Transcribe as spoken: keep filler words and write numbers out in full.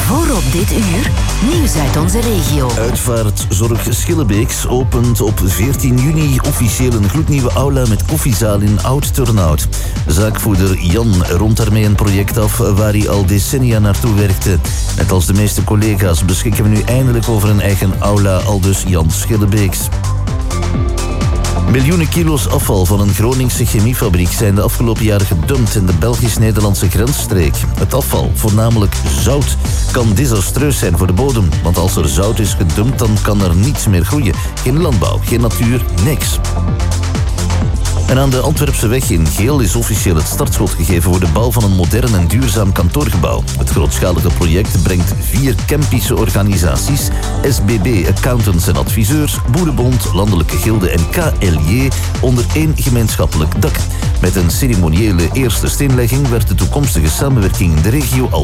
Voorop dit uur, nieuws uit onze regio. Uitvaartzorg Schillebeeks opent op veertien juni officieel een gloednieuwe aula met koffiezaal in Oud-Turnhout. Zaakvoerder Jan rond daarmee een project af waar hij al decennia naartoe werkte. Net als de meeste collega's beschikken we nu eindelijk over een eigen aula, aldus Jan Schillebeeks. Miljoenen kilo's afval van een Groningse chemiefabriek zijn de afgelopen jaren gedumpt in de Belgisch-Nederlandse grensstreek. Het afval, voornamelijk zout, kan desastreus zijn voor de bodem. Want als er zout is gedumpt, dan kan er niets meer groeien. Geen landbouw, geen natuur, niks. En aan de Antwerpseweg in Geel is officieel het startschot gegeven voor de bouw van een modern en duurzaam kantoorgebouw. Het grootschalige project brengt vier Kempische organisaties, S B B Accountants en Adviseurs, Boerenbond, Landelijke Gilde en K L J onder één gemeenschappelijk dak. Met een ceremoniële eerste steenlegging werd de toekomstige samenwerking in de regio al